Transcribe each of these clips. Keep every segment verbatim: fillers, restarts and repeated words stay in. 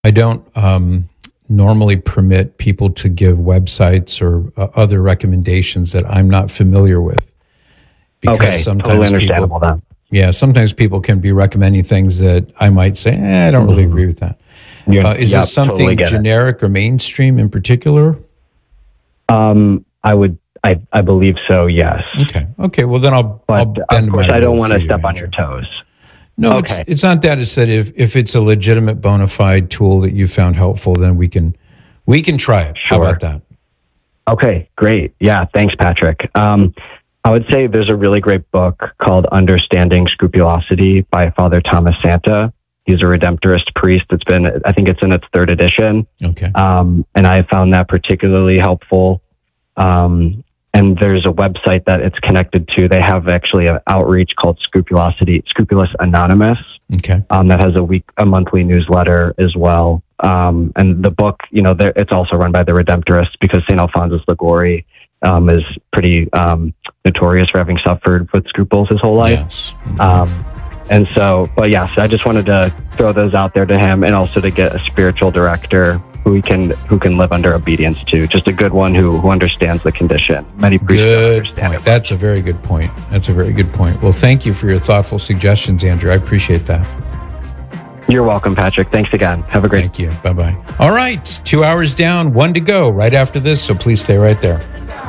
I don't um, normally permit people to give websites or uh, other recommendations that I'm not familiar with. Because okay, sometimes totally understandable people, then. Yeah, sometimes people can be recommending things that I might say, eh, I don't really Mm-hmm. agree with that. Yeah, Uh, is yep, this something totally generic or mainstream in particular? Um, I would, I, I believe so. Yes. Okay. Okay. Well, then I'll. But I'll bend of course, my I don't rules want for to you, step on Andrew. your toes. No, Okay. it's it's not that. It's that if if it's a legitimate, bona fide tool that you found helpful, then we can we can try it. How Sure. about that? Okay, great. Yeah, thanks, Patrick. Um, I would say there's a really great book called Understanding Scrupulosity by Father Thomas Santa. He's a Redemptorist priest. It's been, I think it's in its third edition. Okay. Um, and I found that particularly helpful. Um, and there's a website that it's connected to. They have actually an outreach called Scrupulosity, Scrupulous Anonymous. Okay. Um, that has a week, a monthly newsletter as well. Um, and the book, you know, it's also run by the Redemptorists because Saint Alphonsus Liguori um, is pretty um, notorious for having suffered with scruples his whole life. Yes. Mm-hmm. Um, and so, but yes, I just wanted to throw those out there to him, and also to get a spiritual director who he can who can live under obedience to. Just a good one who who understands the condition. Many priests don't Good understand point. it. That's a very good point. That's a very good point. Well, thank you for your thoughtful suggestions, Andrew. I appreciate that. You're welcome, Patrick. Thanks again. Have a great. Thank you. Bye bye. All right, two hours down, one to go. Right after this, so please stay right there.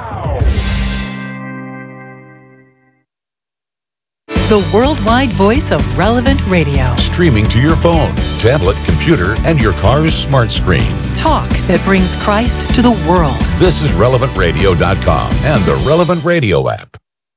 The worldwide voice of Relevant Radio. Streaming to your phone, tablet, computer, and your car's smart screen. Talk that brings Christ to the world. This is relevant radio dot com and the Relevant Radio app.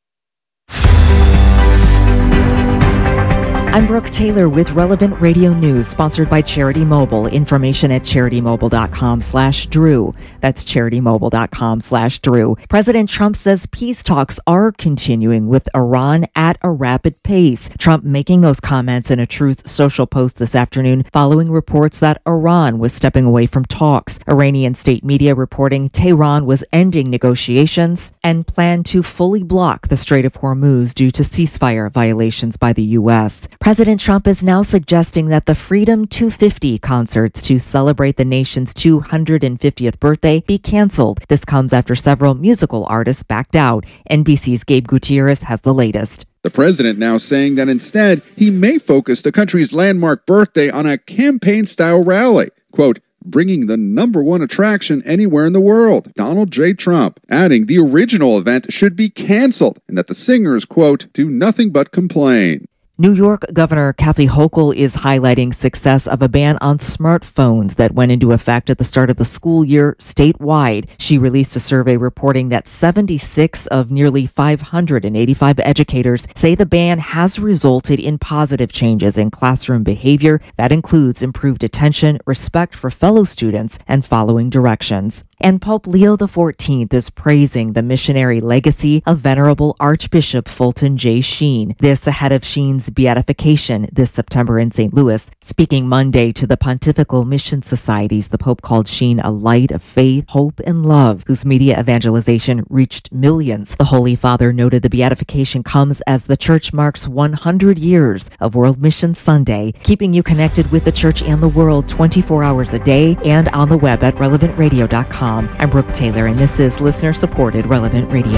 I'm Brooke Taylor with Relevant Radio News, sponsored by Charity Mobile. Information at charity-mobile.com slash Drew. That's charity-mobile.com slash Drew. President Trump says peace talks are continuing with Iran at a rapid pace. Trump making those comments in a Truth Social post this afternoon following reports that Iran was stepping away from talks. Iranian state media reporting Tehran was ending negotiations and planned to fully block the Strait of Hormuz due to ceasefire violations by the U S. President Trump is now suggesting that the Freedom two fifty concerts to celebrate the nation's two hundred fiftieth birthday be canceled. This comes after several musical artists backed out. N B C's Gabe Gutierrez has the latest. The president now saying that instead, he may focus the country's landmark birthday on a campaign-style rally. Quote, bringing the number one attraction anywhere in the world, Donald J. Trump, adding the original event should be canceled and that the singers, quote, do nothing but complain. New York Governor Kathy Hochul is highlighting success of a ban on smartphones that went into effect at the start of the school year statewide. She released a survey reporting that seventy-six of nearly five hundred eighty-five educators say the ban has resulted in positive changes in classroom behavior. That includes improved attention, respect for fellow students, and following directions. And Pope Leo the fourteenth is praising the missionary legacy of Venerable Archbishop Fulton J. Sheen. This ahead of Sheen's beatification this September in Saint Louis. Speaking Monday to the Pontifical Mission Societies, the Pope called Sheen a light of faith, hope, and love, whose media evangelization reached millions. The Holy Father noted the beatification comes as the Church marks one hundred years of World Mission Sunday, keeping you connected with the Church and the world twenty-four hours a day and on the web at relevant radio dot com. I'm Brooke Taylor, and this is listener-supported Relevant Radio.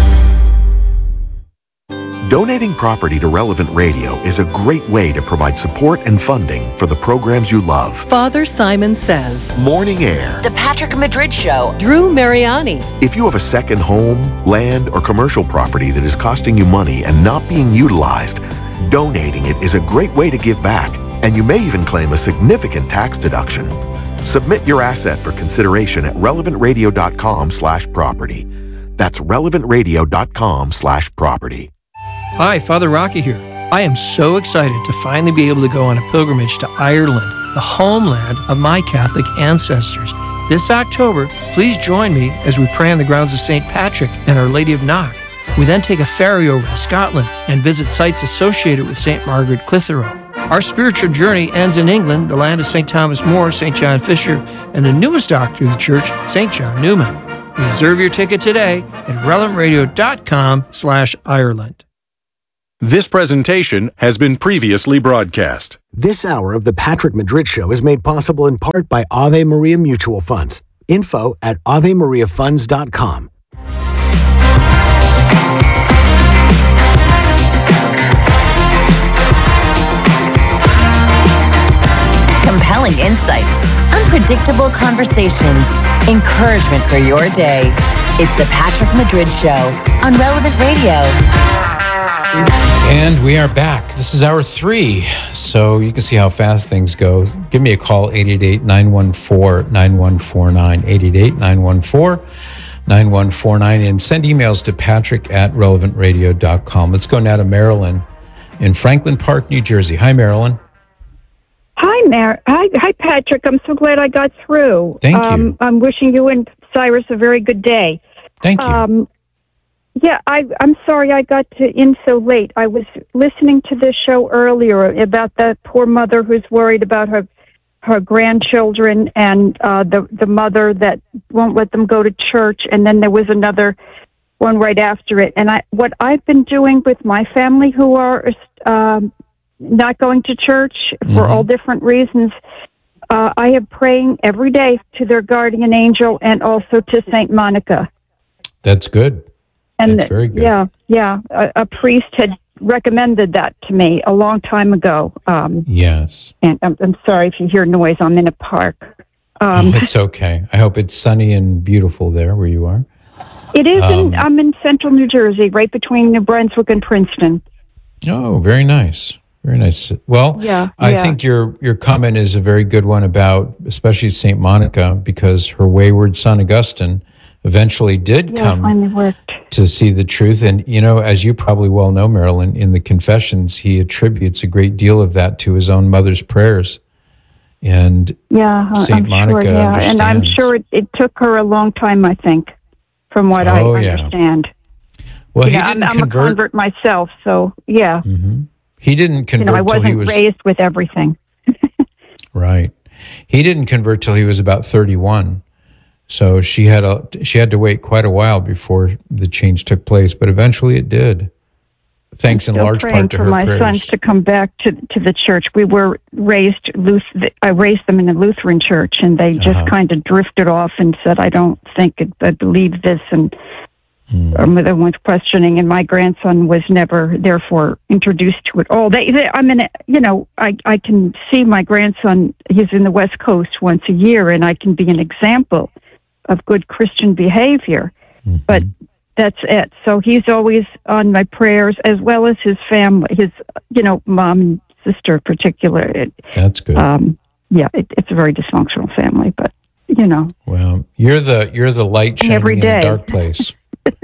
Donating property to Relevant Radio is a great way to provide support and funding for the programs you love. Father Simon Says. Morning Air. The Patrick Madrid Show. Drew Mariani. If you have a second home, land, or commercial property that is costing you money and not being utilized, donating it is a great way to give back, and you may even claim a significant tax deduction. Submit your asset for consideration at relevant radio dot com slash property. That's relevant radio dot com slash property. Hi, Father Rocky here. I am so excited to finally be able to go on a pilgrimage to Ireland, the homeland of my Catholic ancestors. This October, please join me as we pray on the grounds of Saint Patrick and Our Lady of Knock. We then take a ferry over to Scotland and visit sites associated with Saint Margaret Clitheroe. Our spiritual journey ends in England, the land of Saint Thomas More, Saint John Fisher, and the newest doctor of the church, Saint John Newman. Reserve your ticket today at relevant radio dot com slash Ireland. This presentation has been previously broadcast. This hour of the Patrick Madrid Show is made possible in part by Ave Maria Mutual Funds. Info at ave maria funds dot com. Compelling insights, unpredictable conversations, encouragement for your day. It's the Patrick Madrid Show on Relevant Radio. And we are back. This is hour three, so you can see how fast things go. Give me a call, eight eight eight, nine one four, nine one four nine, eight eight eight, nine one four, nine one four nine, and send emails to patrick at relevant radio dot com. Let's go now to Marilyn in Franklin Park, New Jersey. Hi, Marilyn. Hi, Mar. Hi, hi, Patrick. I'm so glad I got through. Thank um, you. I'm wishing you and Cyrus a very good day. Thank you. Um, yeah, I, I'm sorry I got to in so late. I was listening to this show earlier about that poor mother who's worried about her her grandchildren and uh, the the mother that won't let them go to church. And then there was another one right after it. And I, what I've been doing with my family who are um, not going to church for Mm-hmm. all different reasons, uh, I am praying every day to their guardian angel and also to Saint Monica. That's good. And That's very good. Yeah, yeah. A, a priest had recommended that to me a long time ago. Um, Yes. and I'm, I'm sorry if you hear noise. I'm in a park. Um, It's okay. I hope it's sunny and beautiful there where you are. it is. Um, in, I'm in central New Jersey, right between New Brunswick and Princeton. Oh, very nice. Very nice. Well, Yeah, I yeah. think your your comment is a very good one about especially Saint Monica, because her wayward son Augustine eventually did Yeah, come finally worked. to see the truth. And, you know, as you probably well know, Marilyn, in the Confessions, he attributes a great deal of that to his own mother's prayers. And Yeah, uh, Saint I'm Monica sure. Yeah, and I'm understands. sure it, it took her a long time. I think, from what Oh, I yeah. understand. Well, he yeah, didn't I'm, I'm convert. a convert myself, so yeah. Mhm. He didn't You convert know, I till wasn't he was raised with everything. right. He didn't convert till he was about thirty-one. So she had a she had to wait quite a while before the change took place, but eventually it did. Thanks in Still large praying part to for her my prayers. sons to come back to to the church. We were raised Luth- I raised them in a Lutheran church, and they just Uh-huh. kind of drifted off and said, "I don't think it, I believe this." And Hmm. our mother was questioning, and my grandson was never, therefore, introduced to it all. They, they, I mean, you know, I I can see my grandson. He's in the West Coast once a year, and I can be an example of good Christian behavior. Mm-hmm. But that's it. So he's always on my prayers, as well as his family, his, you know, mom and sister in particular. It, That's good. um, yeah, it, it's a very dysfunctional family, but, you know. Well, you're the you're the light shining Every in day. a dark place.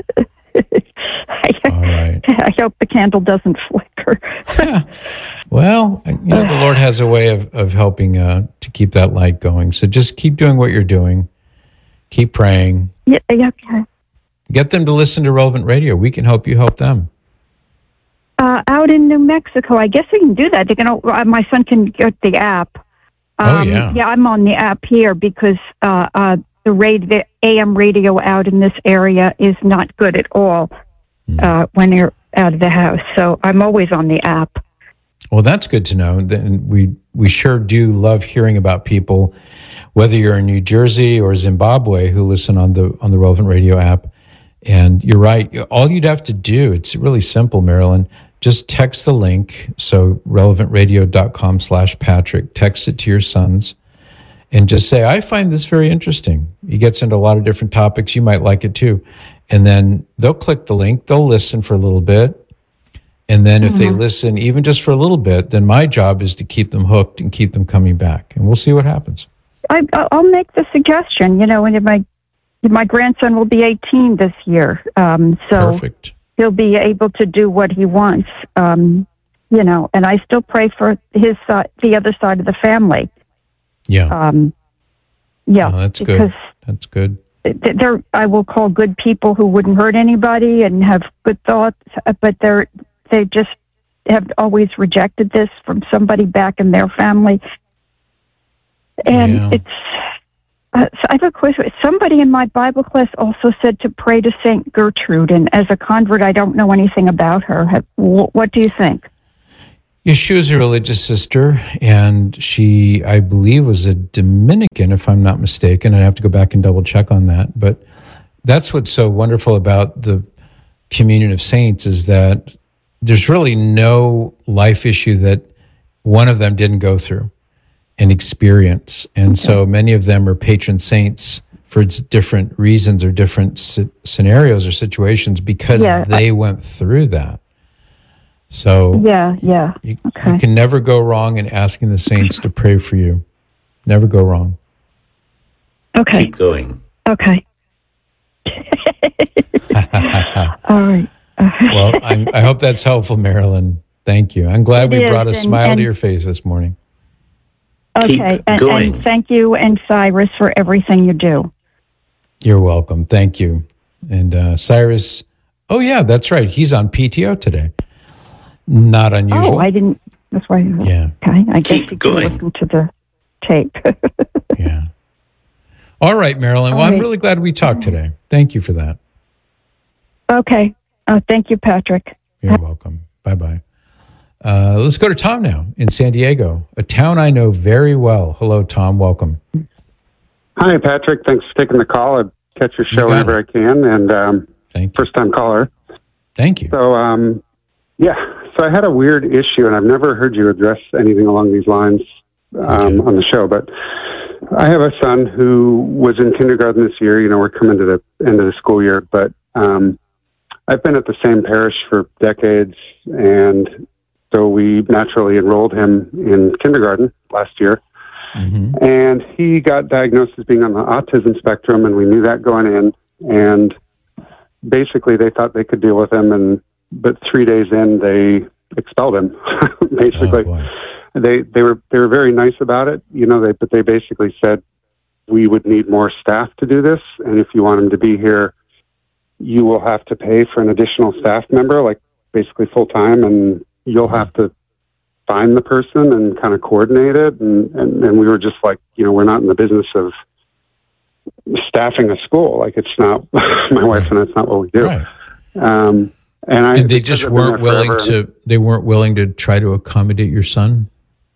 I, All right. I hope the candle doesn't flicker. Well, you know, the Lord has a way of, of helping uh, to keep that light going. So just keep doing what you're doing. Keep praying. yeah, yeah, okay. Get them to listen to Relevant Radio. We can help you help them. Uh, out in New Mexico, I guess they can do that. They can. Uh, my son can get the app. Oh, yeah. Yeah, I'm on the app here because uh, uh, the radio, the A M radio out in this area is not good at all uh, when you're out of the house. So I'm always on the app. Well, that's good to know. Then we we sure do love hearing about people, whether you're in New Jersey or Zimbabwe, who listen on the on the Relevant Radio app. And you're right. All you'd have to do, it's really simple, Marilyn. Just text the link. So relevant radio dot com slash Patrick. Text it to your sons and just say, I find this very interesting. He gets into a lot of different topics. You might like it too. And then they'll click the link. They'll listen for a little bit. And then if they listen, even just for a little bit, then my job is to keep them hooked and keep them coming back. And we'll see what happens. I, I'll make the suggestion. You know, and my my grandson will be eighteen this year, um, so Perfect. he'll be able to do what he wants. Um, you know, and I still pray for his side, the other side of the family. Yeah. Um, yeah, Oh, that's because good. That's good. th- they're I will call good people who wouldn't hurt anybody and have good thoughts, but they're they just have always rejected this from somebody back in their family, and Yeah. it's Uh, so I have a question. Somebody in my Bible class also said to pray to Saint Gertrude, and as a convert, I don't know anything about her. Have, wh- what do you think? Yeah, she was a religious sister, and she, I believe, was a Dominican, if I'm not mistaken. I have to go back and double check on that. But that's what's so wonderful about the communion of saints is that there's really no life issue that one of them didn't go through and experience. And okay. so many of them are patron saints for different reasons or different c- scenarios or situations because yeah. they went through that. So yeah, yeah. You, okay. you can never go wrong in asking the saints to pray for you. Never go wrong. Okay. Keep going. Okay. All right. Well, I'm, I hope that's helpful, Marilyn. Thank you. I'm glad it we brought a and, smile and, to your face this morning. Okay, and, and thank you and Cyrus for everything you do. You're welcome. Thank you. And uh, Cyrus, oh yeah, that's right. He's on P T O today. Not unusual. Oh, I didn't. That's why. Yeah. Okay, I guess Keep you going. can listen to the tape. Yeah. All right, Marilyn. Well, All right. I'm really glad we talked today. Thank you for that. Okay. Uh, thank you, Patrick. You're welcome. Bye-bye. Uh, let's go to Tom now in San Diego, a town I know very well. Hello, Tom. Welcome. Hi, Patrick. Thanks for taking the call. I catch your show whenever it. I can, and um, first-time caller. Thank you. So, um, yeah, so I had a weird issue, and I've never heard you address anything along these lines um, okay. on the show, but I have a son who was in kindergarten this year. You know, we're coming to the end of the school year, but um, I've been at the same parish for decades, and so we naturally enrolled him in kindergarten last year. Mm-hmm. And he got diagnosed as being on the autism spectrum, and we knew that going in. And basically, they thought they could deal with him, and but three days in, they expelled him. basically, oh, they they were they were very nice about it, you know. They but they basically said we would need more staff to do this, and if you want him to be here, you will have to pay for an additional staff member, like basically full time, and you'll have to find the person and kind of coordinate it. And, and, and we were just like, you know, we're not in the business of staffing a school. Like it's not, my wife and that's not what we do. Right. Um, and I, and they just weren't willing to, they weren't willing to try to accommodate your son?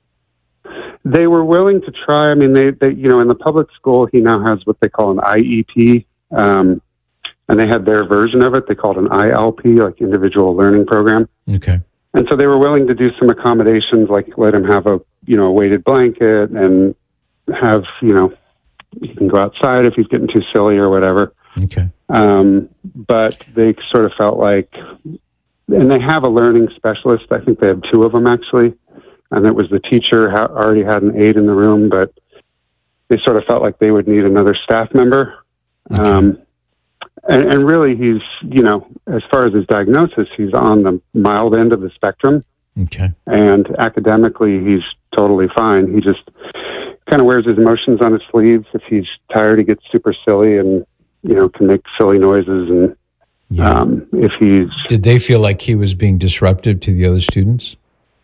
They were willing to try. I mean, they, they, you know, in the public school, he now has what they call an I E P. Um, and they had their version of it. They called it an I L P, like individual learning program. Okay. And so they were willing to do some accommodations, like let him have a, you know, a weighted blanket and have, you know, he can go outside if he's getting too silly or whatever. Okay. Um, but they sort of felt like, and they have a learning specialist. I think they have two of them actually. And it was the teacher ha- already had an aide in the room, but they sort of felt like they would need another staff member. Okay. Um, And, and really, he's, you know, as far as his diagnosis, he's on the mild end of the spectrum. Okay. And academically, he's totally fine. He just kind of wears his emotions on his sleeves. If he's tired, he gets super silly and, you know, can make silly noises. And yeah. um, if he's... Did they feel like he was being disruptive to the other students?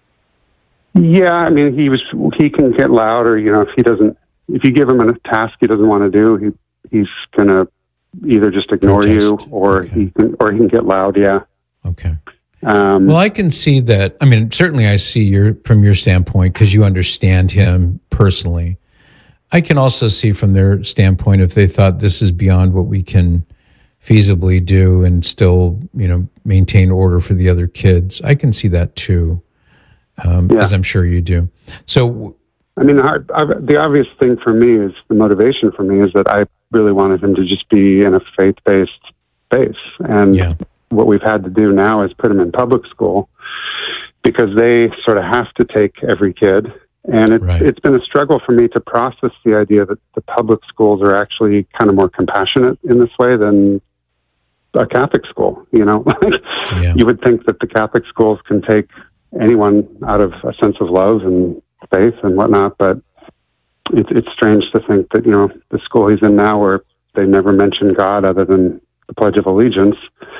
Yeah, I mean, he was, he can get loud, or, you know, if he doesn't, if you give him a task he doesn't want to do, he he's going to either just ignore Protest. you, or okay. he can, or he can get loud. Yeah. Okay. Um, well, I can see that. I mean, certainly I see your, from your standpoint, because you understand him personally. I can also see from their standpoint, if they thought this is beyond what we can feasibly do and still, you know, maintain order for the other kids. I can see that too, um, yeah. as I'm sure you do. So, I mean, I, I, the obvious thing for me is the motivation for me is that I really wanted him to just be in a faith-based space. And yeah. what we've had to do now is put him in public school because they sort of have to take every kid. And it's, right. it's been a struggle for me to process the idea that the public schools are actually kind of more compassionate in this way than a Catholic school. You know, yeah. You would think that the Catholic schools can take anyone out of a sense of love and faith and whatnot, but it's it's strange to think that, you know, the school he's in now, where they never mention God other than the Pledge of Allegiance,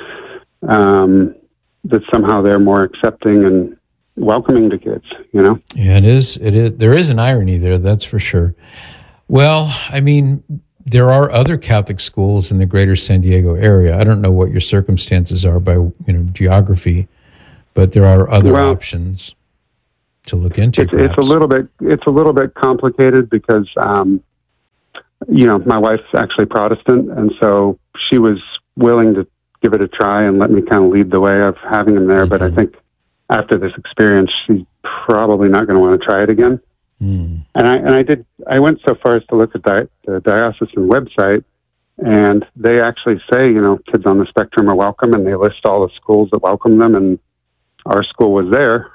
um, that somehow they're more accepting and welcoming to kids, you know? Yeah, it is. It is. There is an irony there, that's for sure. Well, I mean, there are other Catholic schools in the greater San Diego area. I don't know what your circumstances are by, you know, geography, but there are other well, options to look into. It's, it's a little bit, it's a little bit complicated because, um, you know, my wife's actually Protestant, and so she was willing to give it a try and let me kind of lead the way of having him there. Mm-hmm. But I think after this experience, she's probably not going to want to try it again. Mm. And I and I did. I went so far as to look at di- the diocesan website, and they actually say, you know, kids on the spectrum are welcome, and they list all the schools that welcome them, and our school was there.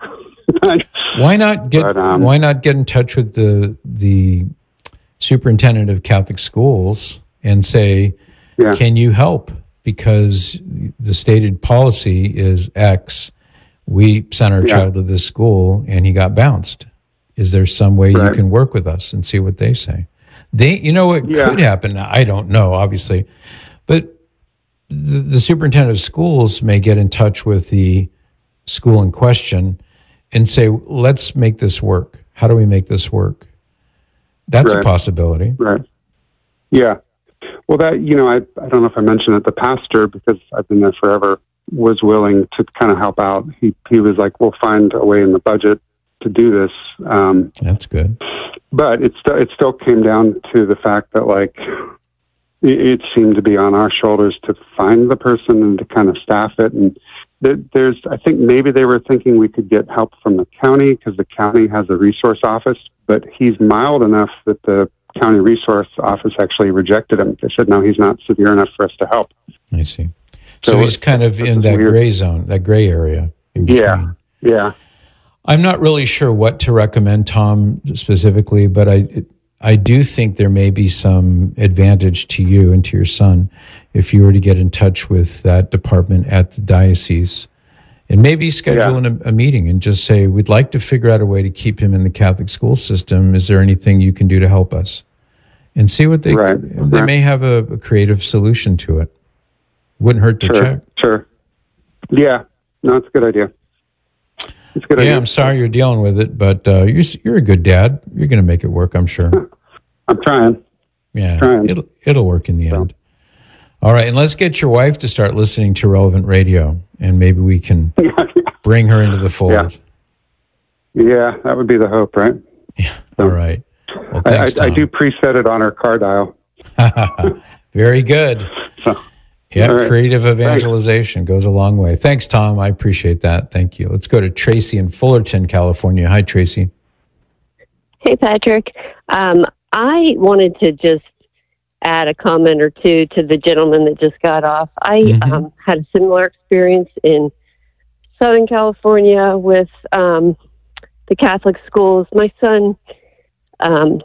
Why not get but, um, Why not get in touch with the the superintendent of Catholic schools and say, yeah. can you help? Because the stated policy is X. We sent our yeah. child to this school, and he got bounced. Is there some way right. you can work with us and see what they say? They, you know, what yeah. could happen. I don't know, obviously, but the, the superintendent of schools may get in touch with the school in question and say, let's make this work. How do we make this work? That's right. a possibility. Right. Yeah. Well, that, you know, I, I don't know if I mentioned it, the pastor, because I've been there forever, was willing to kind of help out. He, he was like, we'll find a way in the budget to do this. Um, That's good. But it, st- it still came down to the fact that, like, it, it seemed to be on our shoulders to find the person and to kind of staff it. And there, there's, I think maybe they were thinking we could get help from the county because the county has a resource office, but he's mild enough that the county resource office actually rejected him. They said, no, he's not severe enough for us to help. I see. So, so he's kind of in that weird gray zone, that gray area. In yeah. Yeah. I'm not really sure what to recommend, Tom, specifically, but I I do think there may be some advantage to you and to your son if you were to get in touch with that department at the diocese and maybe schedule yeah. a, a meeting and just say, we'd like to figure out a way to keep him in the Catholic school system. Is there anything you can do to help us? And see what they, right. they right. may have a, a creative solution to it. Wouldn't hurt to sure. check. Sure. Yeah. No, it's a good idea. It's a good yeah, idea. I'm sorry you're dealing with it, but uh, you're, you're a good dad. You're going to make it work, I'm sure. I'm trying. Yeah, trying. It'll, it'll work in the so. end. All right, and let's get your wife to start listening to Relevant Radio, and maybe we can bring her into the fold. Yeah, yeah that would be the hope, right? Yeah. All right. Well, thanks, I, I, I do preset it on our car dial. Very good. So, yeah, right. creative evangelization Thanks. goes a long way. Thanks, Tom. I appreciate that. Thank you. Let's go to Tracy in Fullerton, California. Hi, Tracy. Hey, Patrick. Um, I wanted to just add a comment or two to the gentleman that just got off. I mm-hmm. um, had a similar experience in Southern California with um, the Catholic schools. My son, um,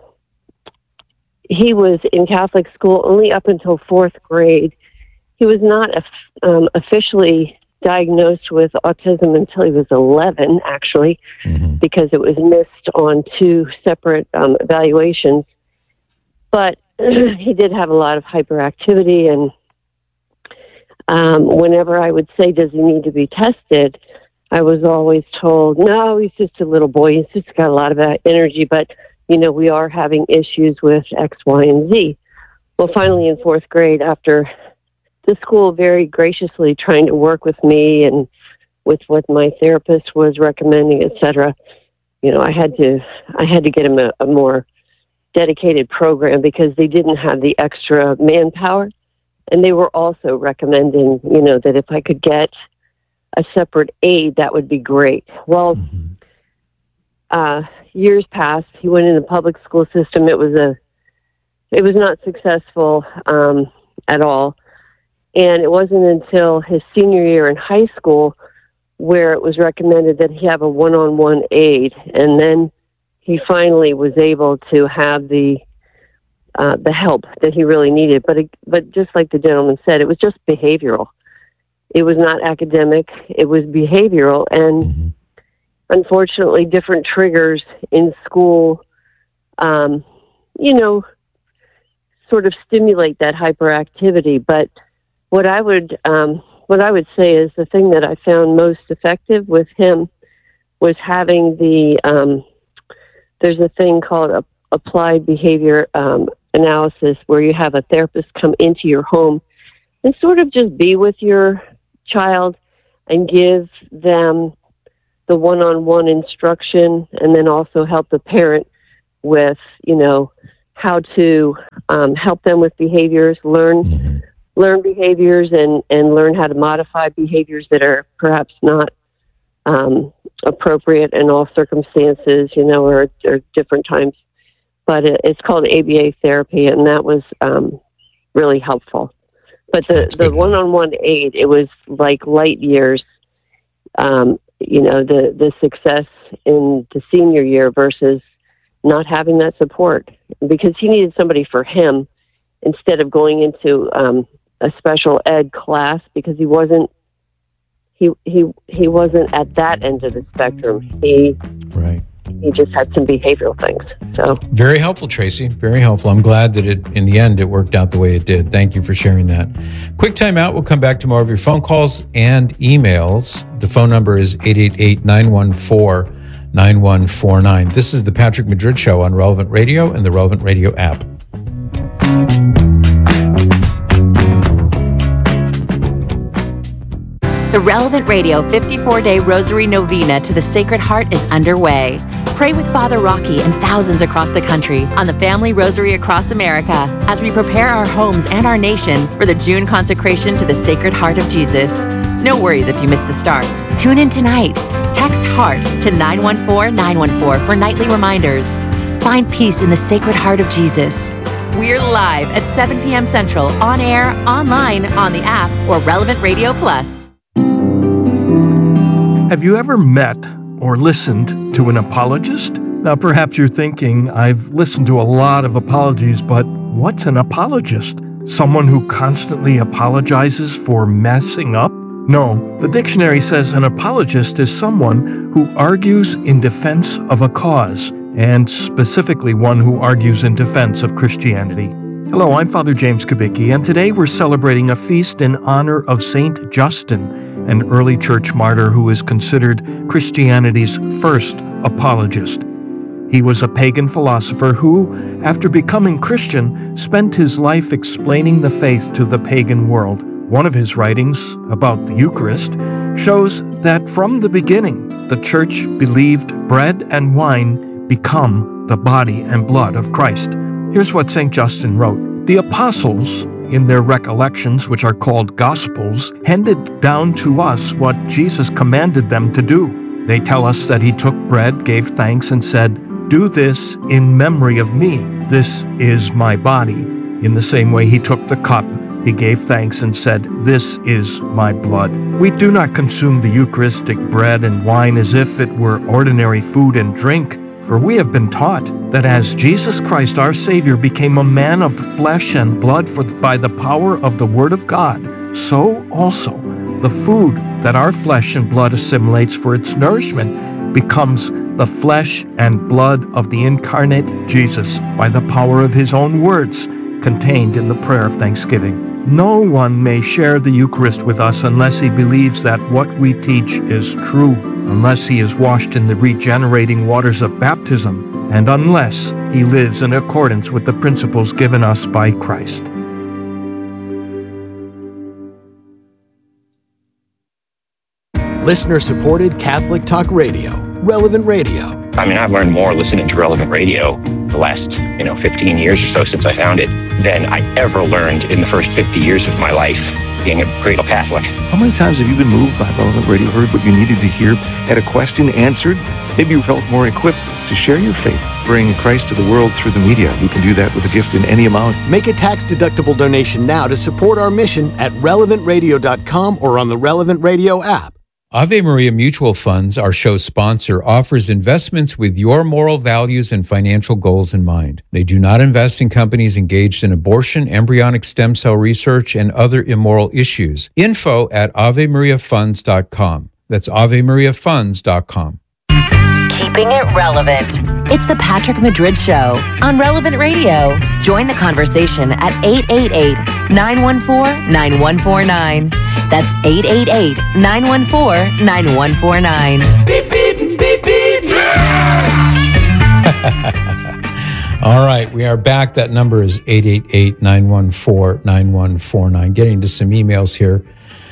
he was in Catholic school only up until fourth grade. He was not um, officially diagnosed with autism until he was eleven, actually, mm-hmm. because it was missed on two separate um, evaluations. But he did have a lot of hyperactivity, and um, whenever I would say, does he need to be tested, I was always told, no, he's just a little boy. He's just got a lot of energy, but, you know, we are having issues with X, Y, and Z. Well, finally in fourth grade, after the school very graciously trying to work with me and with what my therapist was recommending, et cetera, you know, I had to, I had to get him a, a more dedicated program because they didn't have the extra manpower. And they were also recommending, you know, that if I could get a separate aide, that would be great. Well, mm-hmm. uh, years passed. He went in the public school system. It was a, it was not successful um, at all. And it wasn't until his senior year in high school where it was recommended that he have a one-on-one aide. And then he finally was able to have the uh, the help that he really needed. But it, but just like the gentleman said, it was just behavioral. It was not academic. It was behavioral. And mm-hmm. unfortunately, different triggers in school, um, you know, sort of stimulate that hyperactivity. But what I would um, what I would say is the thing that I found most effective with him was having the um, there's a thing called a, applied behavior um, analysis where you have a therapist come into your home and sort of just be with your child and give them the one-on-one instruction, and then also help the parent with, you know, how to um, help them with behaviors, learn mm-hmm. learn behaviors, and, and learn how to modify behaviors that are perhaps not um, appropriate in all circumstances, you know, or, or different times. But it, it's called A B A therapy, and that was um, really helpful. But the, the one-on-one aid, it was like light years, um, you know, the, the success in the senior year versus not having that support, because he needed somebody for him instead of going into um, a special ed class, because he wasn't he he he wasn't at that end of the spectrum. He right. He just had some behavioral things. So very helpful, Tracy. Very helpful. I'm glad that it, in the end, it worked out the way it did. Thank you for sharing that. Quick time out. We'll come back to more of your phone calls and emails. The phone number is eight eight eight, nine one four, nine one four nine. This is the Patrick Madrid Show on Relevant Radio and the Relevant Radio app. The Relevant Radio fifty-four day Rosary Novena to the Sacred Heart is underway. Pray with Father Rocky and thousands across the country on the Family Rosary Across America as we prepare our homes and our nation for the June consecration to the Sacred Heart of Jesus. No worries if you miss the start. Tune in tonight. Text HEART to nine one four nine one four for nightly reminders. Find peace in the Sacred Heart of Jesus. We're live at seven p.m. Central, on air, online, on the app, or Relevant Radio Plus. Have you ever met or listened to an apologist? Now, perhaps you're thinking, I've listened to a lot of apologies, but what's an apologist? Someone who constantly apologizes for messing up? No, the dictionary says an apologist is someone who argues in defense of a cause, and specifically one who argues in defense of Christianity. Hello, I'm Father James Kubicki, and today we're celebrating a feast in honor of Saint Justin, an early church martyr who is considered Christianity's first apologist. He was a pagan philosopher who, after becoming Christian, spent his life explaining the faith to the pagan world. One of his writings about the Eucharist shows that from the beginning, the church believed bread and wine become the body and blood of Christ. Here's what Saint Justin wrote. The apostles, in their recollections, which are called Gospels, handed down to us what Jesus commanded them to do. They tell us that he took bread, gave thanks, and said, "Do this in memory of me. This is my body." In the same way, he took the cup, he gave thanks, and said, "This is my blood." We do not consume the Eucharistic bread and wine as if it were ordinary food and drink, for we have been taught that as Jesus Christ our Savior became a man of flesh and blood for, by the power of the Word of God, so also the food that our flesh and blood assimilates for its nourishment becomes the flesh and blood of the incarnate Jesus by the power of his own words contained in the prayer of thanksgiving. No one may share the Eucharist with us unless he believes that what we teach is true, unless he is washed in the regenerating waters of baptism, and unless he lives in accordance with the principles given us by Christ. Listener-supported Catholic Talk Radio, Relevant Radio. I mean, I've learned more listening to Relevant Radio the last, you know, fifteen years or so since I found it than I ever learned in the first fifty years of my life being a cradle Catholic. How many times have you been moved by Relevant Radio, heard what you needed to hear, had a question answered? Maybe you felt more equipped to share your faith, bring Christ to the world through the media. You can do that with a gift in any amount. Make a tax-deductible donation now to support our mission at relevant radio dot com or on the Relevant Radio app. Ave Maria Mutual Funds, our show's sponsor, offers investments with your moral values and financial goals in mind. They do not invest in companies engaged in abortion, embryonic stem cell research, and other immoral issues. Info at ave maria funds dot com. That's ave maria funds dot com. Keeping it relevant. It's the Patrick Madrid Show on Relevant Radio. Join the conversation at eight eight eight, nine one four, nine one four nine. That's eight eight eight, nine one four, nine one four nine. Beep, beep, beep, beep. All right, we are back. That number is eight eight eight, nine one four, nine one four nine. Getting to some emails here.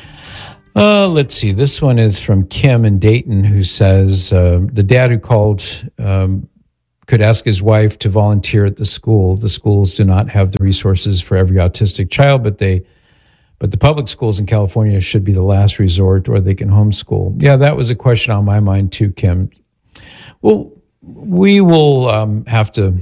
Uh, let's see. This one is from Kim in Dayton, who says, uh, the dad who called um, could ask his wife to volunteer at the school. The schools do not have the resources for every autistic child, but they, but the public schools in California should be the last resort, or they can homeschool. Yeah, that was a question on my mind too, Kim. Well, we will um, have to,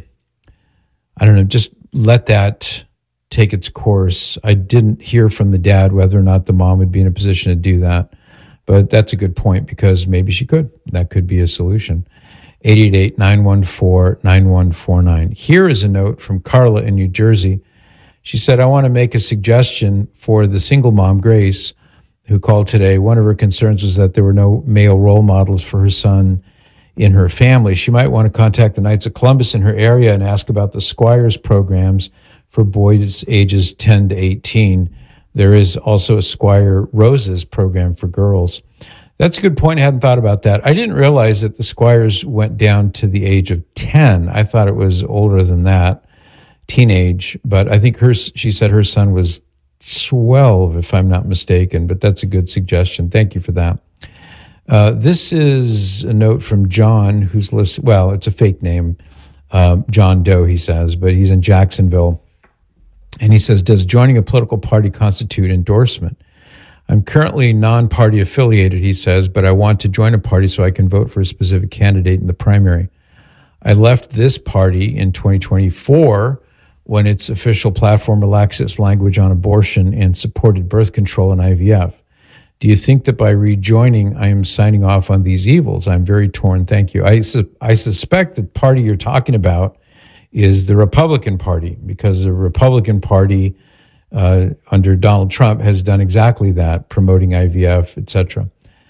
I don't know, just let that take its course. I didn't hear from the dad whether or not the mom would be in a position to do that, but that's a good point because maybe she could. That could be a solution. eight eight eight, nine one four, nine one four nine. Here is a note from Carla in New Jersey. She said, I want to make a suggestion for the single mom, Grace, who called today. One of her concerns was that there were no male role models for her son in her family. She might want to contact the Knights of Columbus in her area and ask about the Squires programs for boys ages ten to eighteen. There is also a Squire Roses program for girls. That's a good point. I hadn't thought about that. I didn't realize that the Squires went down to the age of ten. I thought it was older than that, teenage. But I think her, she said her son was twelve, if I'm not mistaken. But that's a good suggestion. Thank you for that. Uh, this is a note from John, who's listed. Well, it's a fake name, uh, John Doe, he says, but he's in Jacksonville. And he says, does joining a political party constitute endorsement? I'm currently non-party affiliated, he says, but I want to join a party so I can vote for a specific candidate in the primary. I left this party in twenty twenty-four when its official platform relaxed its language on abortion and supported birth control and I V F. Do you think that by rejoining, I am signing off on these evils? I'm very torn. Thank you. I, su- I suspect the party you're talking about is the Republican Party, because the Republican Party uh, under Donald Trump has done exactly that, promoting I V F, et cetera.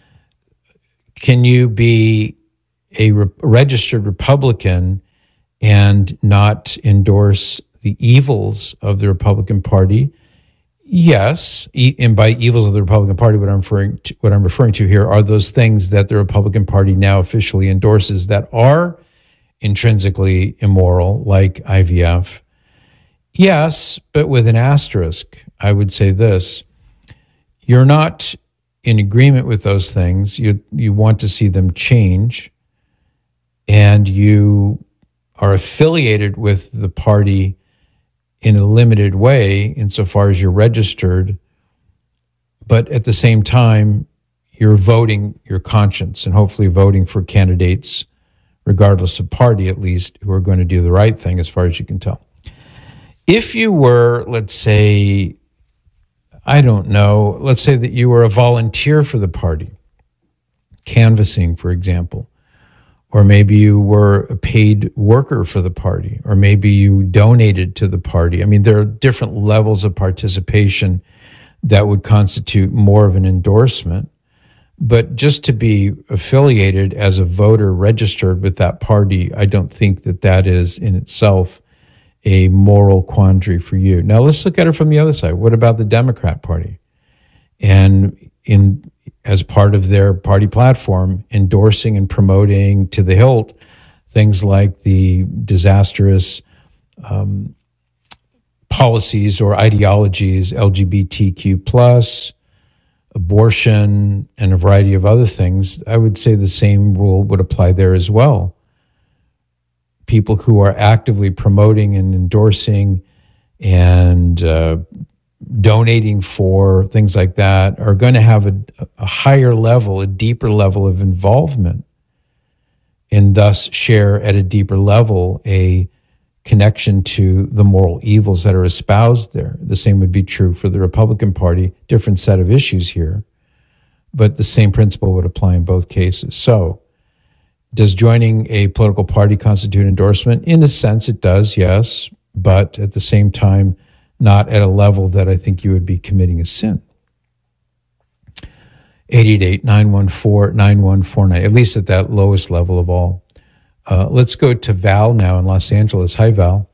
Can you be a re- registered Republican and not endorse the evils of the Republican Party? Yes, and by evils of the Republican Party, what I'm referring to, what I'm referring to here are those things that the Republican Party now officially endorses that are intrinsically immoral, like I V F. Yes, but with an asterisk. I would say this: you're not in agreement with those things. You you want to see them change, and you are affiliated with the party in a limited way insofar as you're registered, but at the same time, you're voting your conscience and hopefully voting for candidates, regardless of party at least, who are going to do the right thing as far as you can tell. If you were, let's say, I don't know, let's say that you were a volunteer for the party, canvassing, for example, or maybe you were a paid worker for the party, or maybe you donated to the party. I mean, there are different levels of participation that would constitute more of an endorsement. But just to be affiliated as a voter registered with that party, I don't think that that is in itself a moral quandary for you. Now, let's look at it from the other side. What about the Democrat Party? And in as part of their party platform, endorsing and promoting to the hilt things like the disastrous um, policies or ideologies, L G B T Q plus, abortion, and a variety of other things. I would say the same rule would apply there as well. People who are actively promoting and endorsing and uh, donating for things like that are going to have a, a higher level, a deeper level of involvement, and thus share at a deeper level a connection to the moral evils that are espoused there. The same would be true for the Republican Party, different set of issues here, but the same principle would apply in both cases. So, does joining a political party constitute endorsement? In a sense, it does, yes, but at the same time, not at a level that I think you would be committing a sin. eight eight eight, nine one four, nine one four nine, at least at that lowest level of all. Uh, let's go to Val now in Los Angeles. Hi, Val.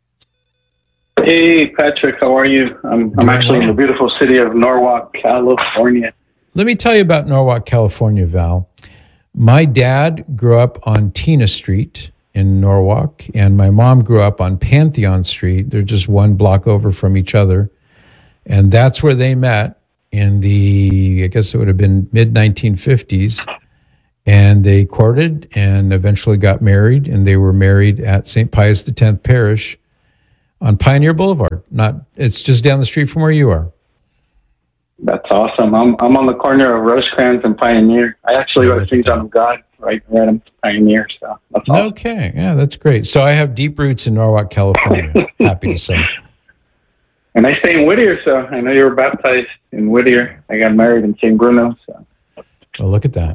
Hey, Patrick, how are you? I'm, I'm actually in the beautiful city of Norwalk, California. Let me tell you about Norwalk, California, Val. My dad grew up on Tina Street in Norwalk, and my mom grew up on Pantheon Street. They're just one block over from each other. And that's where they met in the, I guess it would have been mid nineteen fifties. And they courted and eventually got married. And they were married at Saint Pius X Parish on Pioneer Boulevard. Not, it's just down the street from where you are. That's awesome. I'm I'm on the corner of Rosecrans and Pioneer. I actually Yeah, wrote Saint John of God right right on Pioneer. So that's awesome. Okay, yeah, that's great. So I have deep roots in Norwalk, California. Happy to say. And I stay in Whittier, so I know you were baptized in Whittier. I got married in Saint Bruno. So. Well, look at that.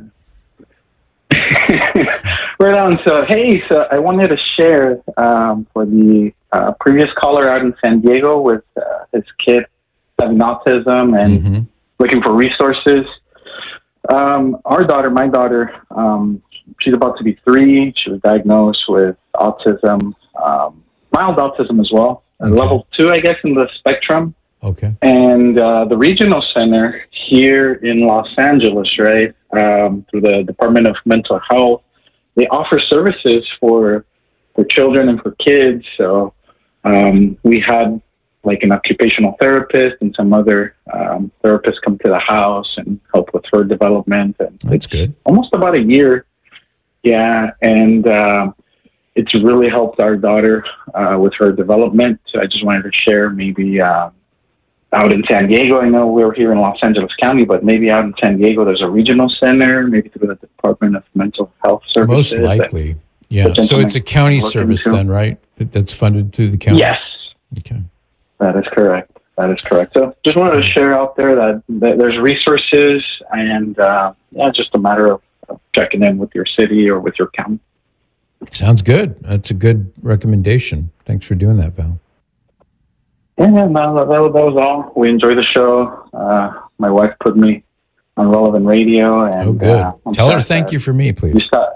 Right on. So, hey, so I wanted to share um, for the uh, previous caller out in San Diego with uh, his kid having autism and Mm-hmm. looking for resources. Um, our daughter, my daughter, um, she's about to be three. She was diagnosed with autism, um, mild autism as well, Okay. level two, I guess, in the spectrum. Okay. And uh, the regional center here in Los Angeles, right, um, through the Department of Mental Health, they offer services for for children and for kids. So um, we had like an occupational therapist and some other um, therapists come to the house and help with her development. And That's good. almost about a year. Yeah, and uh, it's really helped our daughter uh, with her development. So I just wanted to share maybe uh, out in San Diego. I know we're here in Los Angeles County, but maybe out in San Diego there's a regional center, maybe through the Department of Mental Health Services. Most likely. Yeah. the So it's a gentleman county looking service to. then, right? That's funded through the county? Yes. Okay. That is correct. That is correct. So just wanted to share out there that, that there's resources and uh, yeah, just a matter of, of checking in with your city or with your county. Sounds good. That's a good recommendation. Thanks for doing that, Val. Yeah, yeah, no, that, that, was- that was all. We enjoyed the show. Uh, my wife put me on Relevant Radio. And, Oh, good. Uh, I'm Tell her glad thank that you for me, You please. start.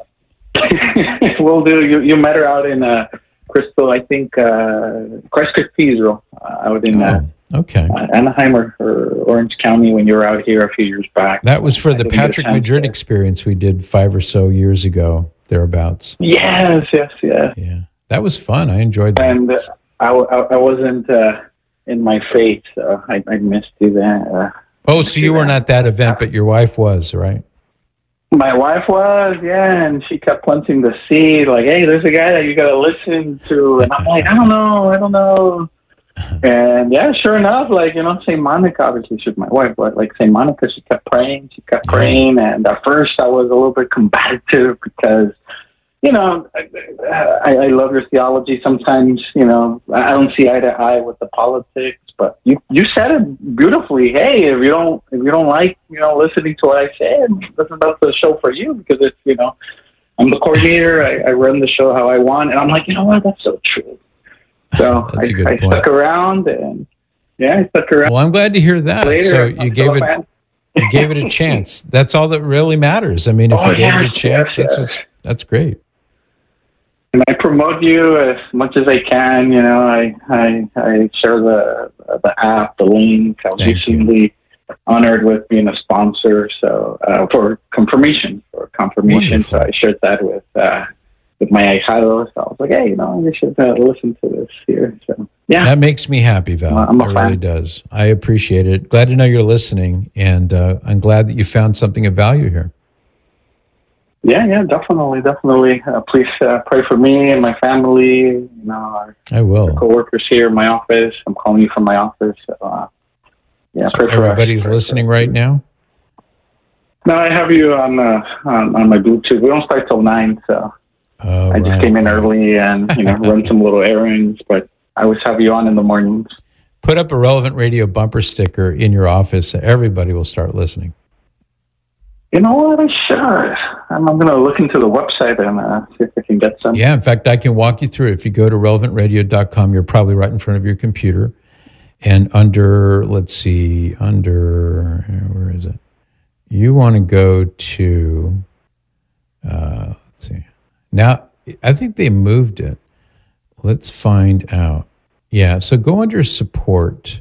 We'll do. You, you met her out in uh, Crystal, I think, uh, Christ Cathedral, uh, out in uh, Oh, okay. uh, Anaheim or, or Orange County when you were out here a few years back. That was for I the didn't get a Patrick chance Madrid to- experience we did five or so years ago, thereabouts. Yes, yes, yes. Yeah. That was fun. I enjoyed that. And uh, I, I, I wasn't uh, in my faith, so I, I missed you there. Uh, Oh, so you weren't at that event, but your wife was, right? my wife was, yeah, and she kept planting the seed, like, hey, there's a guy that you got to listen to. And I'm like, I don't know, I don't know. And yeah, sure enough, like, you know, Saint Monica, obviously she's my wife, but like Saint Monica, she kept praying, she kept praying. And at first I was a little bit combative because, you know, I, I, I love your theology. Sometimes, you know, I don't see eye to eye with the politics, but you, you said it beautifully. Hey, if you don't, if you don't like, you know, listening to what I said, this is not the show for you because it's, you know, I'm the coordinator. I, I run the show how I want. And I'm like, you know what? That's so true. So I, That's a good I point. stuck around and yeah, I stuck around. Well, I'm glad to hear that. Later, so I'm you still gave a it, fan. you gave it a chance. That's all that really matters. I mean, if Oh, you gave it a yes, chance, yes, that's yes. what's, that's great. And I promote you as much as I can. You know, I I, I share the the app, the link. I was Thank you. recently honored with being a sponsor, so uh, for confirmation, for confirmation. So I shared that with uh, with my ahijado. So I was like, hey, you know, you should uh, listen to this here. So yeah, That makes me happy, Val. I'm a it fan. really does. I appreciate it. Glad to know you're listening, and uh, I'm glad that you found something of value here. yeah, yeah, definitely, definitely. Uh, please uh, pray for me and my family. You know, our, I will. our coworkers here in my office. I'm calling you from my office. So, uh, yeah, So pray for us. everybody's listening right now. No, I have you on uh, on, on my Bluetooth. We don't start till nine, so Oh, I just right. came in early and you know run some little errands. But I always have you on in the mornings. Put up a Relevant Radio bumper sticker in your office. Everybody will start listening. You know what? I should. I'm, I'm going to look into the website and uh, see if I can get some. Yeah, in fact, I can walk you through it. If you go to relevant radio dot com, you're probably right in front of your computer. And under, let's see, under, where is it? You want to go to, uh, let's see. Now, I think they moved it. Let's find out. Yeah, so go under support.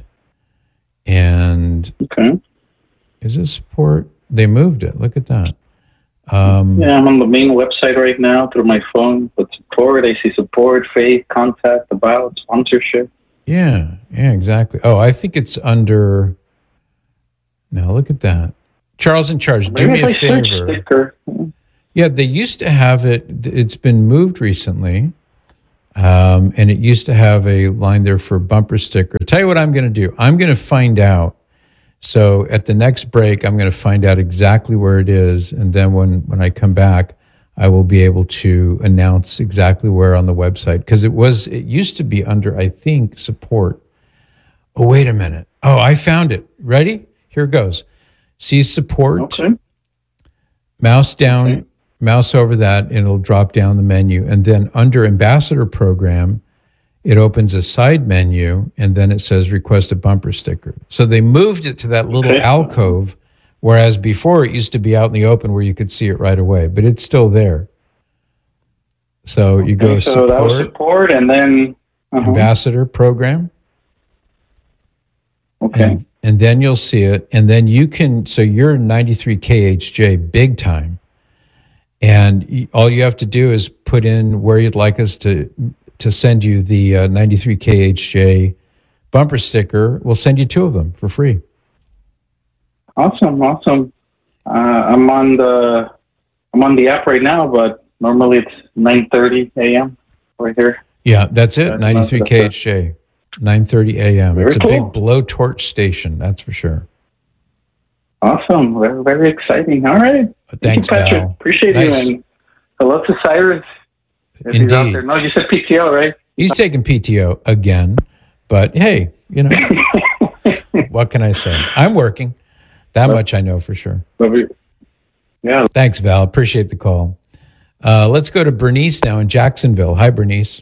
And okay. Is it support? They moved it. Look at that. Um, yeah, I'm on the main website right now through my phone. With support, I see support, faith, contact, about, sponsorship. Yeah, yeah, exactly. Oh, I think it's under. Now look at that. Charles in Charge, do Maybe me a if I search favor. sticker. Yeah, they used to have it. It's been moved recently, um, and it used to have a line there for bumper sticker. Tell you what I'm going to do. I'm going to find out. So at the next break, I'm going to find out exactly where it is, and then when when I come back, I will be able to announce exactly where on the website, because it was it used to be under, I think, support. Oh, wait a minute. Oh, I found it. Ready? Here goes. See support. Okay. Mouse down. Okay. Mouse over that, and it'll drop down the menu. And then under Ambassador Program, it opens a side menu, and then it says Request a Bumper Sticker. So they moved it to that little Okay. alcove, whereas before it used to be out in the open where you could see it right away, but it's still there. So you go Okay, so that was support, support, and then uh-huh. Ambassador Program. Okay. And, and then you'll see it, and then you can, so you're ninety-three K H J big time. And y- all you have to do is put in where you'd like us to to send you the uh, ninety-three K H J bumper sticker. We'll send you two of them for free. Awesome, awesome. Uh, I'm on the I'm on the app right now, but normally it's nine thirty a.m. right here. Yeah, that's it. That's ninety-three not- K H J, nine thirty a.m. Very It's a cool. big blowtorch station, that's for sure. Awesome, very very exciting. All right, But Thank thanks, you, Patrick. Val. Appreciate Nice. you, and hello to Cyrus. If he's out Indeed. there. No, you said P T O, right? He's taking P T O again, but hey, you know, what can I say? I'm working. That much I know for sure. Love you. Yeah. Thanks, Val. Appreciate the call. Uh, let's go to Bernice now in Jacksonville. Hi, Bernice.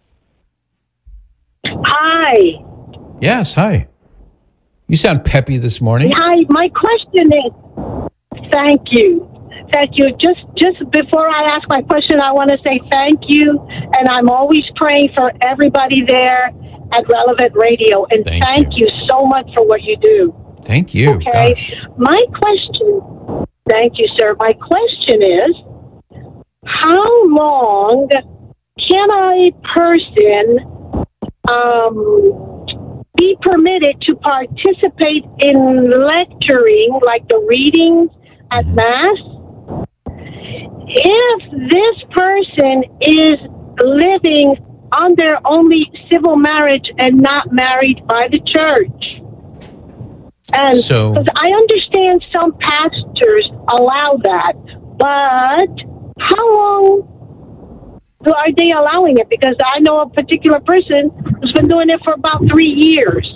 Hi. Yes, hi. You sound peppy this morning. Hi. My question is, thank you. Thank you. Just just before I ask my question, I want to say thank you. And I'm always praying for everybody there at Relevant Radio. And Thank thank, you. so much for what you do. Thank you. Okay. Gosh. My question, thank you, sir. My question is, how long can a person um, be permitted to participate in lecturing, like the readings at Mass, if this person is living under only civil marriage and not married by the church? And So- because I understand some pastors allow that, but how long do, are they allowing it? Because I know a particular person who's been doing it for about three years.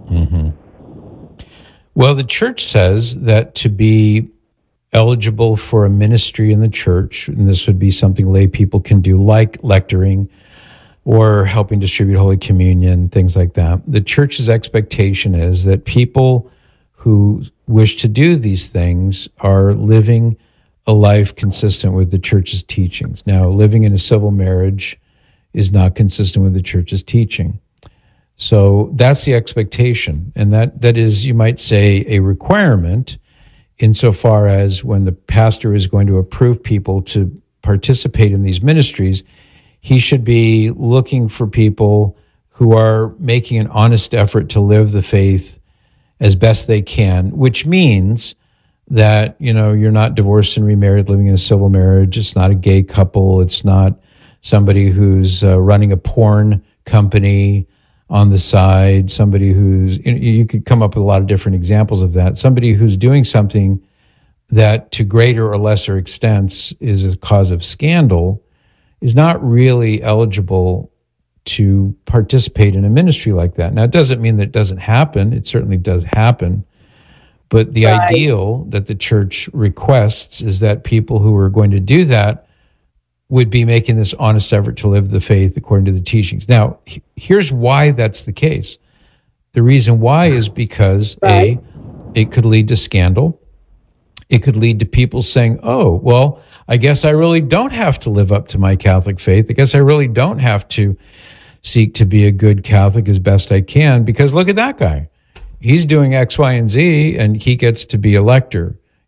Well, the church says that to be eligible for a ministry in the church, and this would be something lay people can do, like lecturing or helping distribute Holy Communion, things like that. The church's expectation is that people who wish to do these things are living a life consistent with the church's teachings. Now, living in a civil marriage is not consistent with the church's teaching. So that's the expectation. And that, that is, you might say, a requirement insofar as when the pastor is going to approve people to participate in these ministries, he should be looking for people who are making an honest effort to live the faith as best they can, which means that, you know, you're not divorced and remarried, living in a civil marriage. It's not a gay couple. It's not somebody who's uh, running a porn company on the side, somebody who's, you, you could come up with a lot of different examples of that. Somebody who's doing something that to greater or lesser extents is a cause of scandal is not really eligible to participate in a ministry like that. Now, it doesn't mean that it doesn't happen. It certainly does happen. But the Right. ideal that the church requests is that people who are going to do that would be making this honest effort to live the faith according to the teachings. Now, he- here's why that's the case. The reason why is because, A, it could lead to scandal. It could lead to people saying, oh, well, I guess I really don't have to live up to my Catholic faith. I guess I really don't have to seek to be a good Catholic as best I can, because look at that guy. He's doing X, Y, and Z, and he gets to be a lector.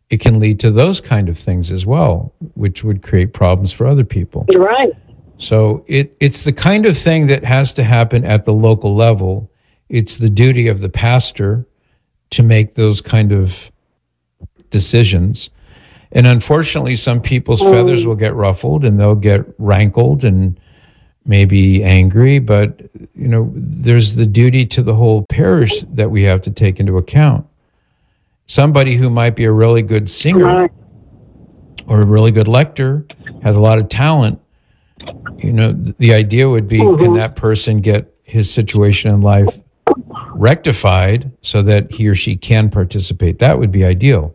it can lead to those kind of things as well, which would create problems for other people. You're right. So it it's the kind of thing that has to happen at the local level. It's the duty of the pastor to make those kind of decisions. And unfortunately, some people's mm. feathers will get ruffled and they'll get rankled and maybe angry, but you know, there's the duty to the whole parish that we have to take into account. Somebody who might be a really good singer or a really good lector, has a lot of talent, you know, the idea would be, mm-hmm. can that person get his situation in life rectified so that he or she can participate? That would be ideal.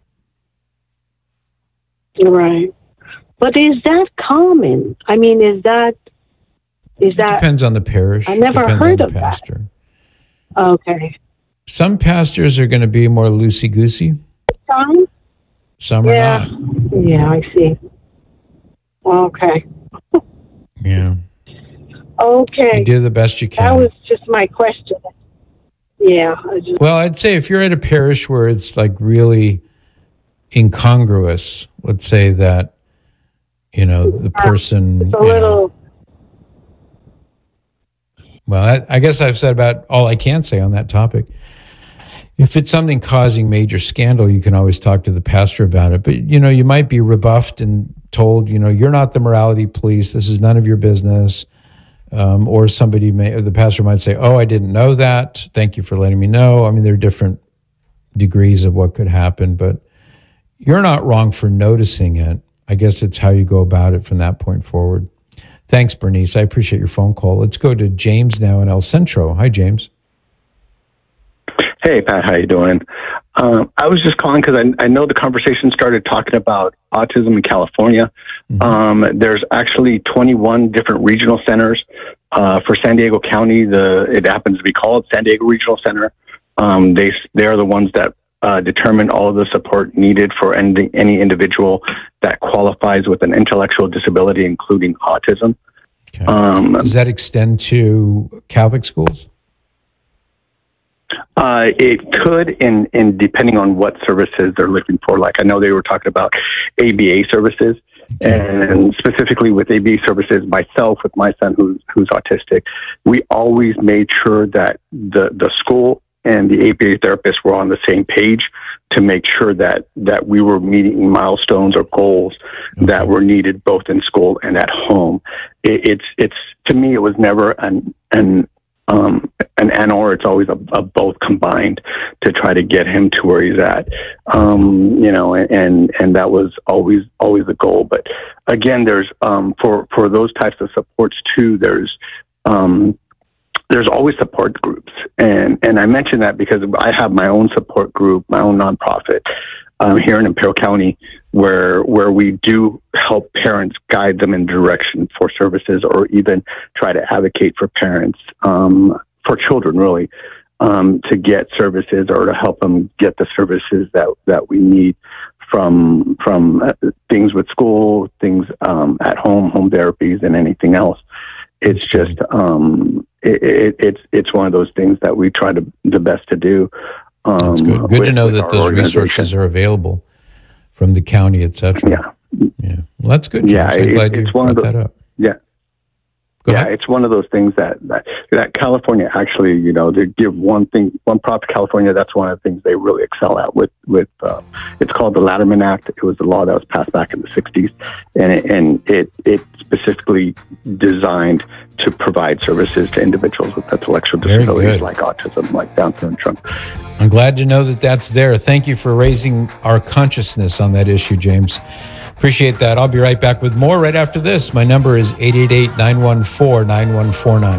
Right. But is that common? I mean, is that, is that... Depends on the parish. I never Depends heard on the of pastor. that. Okay. Some pastors are going to be more loosey-goosey. Some? Some yeah. are not. Yeah, I see. Okay. Yeah. Okay. You do the best you can. That was just my question. Yeah. I just... Well, I'd say if you're at a parish where it's like really incongruous, let's say that, you know, the person... It's a you little... know, well, I, I guess I've said about all I can say on that topic. If it's something causing major scandal, you can always talk to the pastor about it. But, you know, you might be rebuffed and told, you know, you're not the morality police. This is none of your business. Um, or somebody may, or the pastor might say, oh, I didn't know that. Thank you for letting me know. I mean, there are different degrees of what could happen, but you're not wrong for noticing it. I guess it's how you go about it from that point forward. Thanks, Bernice. I appreciate your phone call. Let's go to James now in El Centro. Hi, James. Hey, Pat. How you doing? Um, I was just calling because I, I know the conversation started talking about autism in California. Mm-hmm. Um, there's actually twenty-one different regional centers uh, for San Diego County. The it happens to be called San Diego Regional Center. Um, they they are the ones that uh, determine all of the support needed for any, any individual that qualifies with an intellectual disability, including autism. Okay. Um, Does that extend to Catholic schools? Uh, it could, in, in depending on what services they're looking for. Like I know they were talking about A B A services, okay. And specifically with A B A services, myself with my son who's who's autistic, we always made sure that the the school and the A B A therapists were on the same page to make sure that that we were meeting milestones or goals okay. that were needed both in school and at home. It, it's it's to me, it was never an an Um, an and or, it's always a, a both combined to try to get him to where he's at. Um, you know, and, and that was always, always the goal. But again, there's, um, for, for those types of supports too, there's, um, there's always support groups. And, and I mention that because I have my own support group, my own nonprofit, um, here in Imperial County, where where we do help parents, guide them in direction for services, or even try to advocate for parents, um, for children really, um, to get services or to help them get the services that, that we need from from things with school, things um, at home, home therapies, and anything else. It's just um, it, it, it's it's one of those things that we try to the best to do. Um, That's good. Good with, to know that those resources are available from the county, et cetera. Yeah. Yeah. Well, that's good, James. Yeah, I'm it, glad it's you one brought of the, that up. Yeah. Go yeah, ahead. It's one of those things that, that that California actually, you know, they give one thing, one prop to California. That's one of the things they really excel at. With with uh, it's called the Latterman Act. It was the law that was passed back in the sixties, and it, and it it specifically designed to provide services to individuals with intellectual Very disabilities good. like autism, like Down syndrome. I'm glad to know that that's there. Thank you for raising our consciousness on that issue, James. Appreciate that. I'll be right back with more right after this. My number is eight eight eight, nine one four, nine one four nine.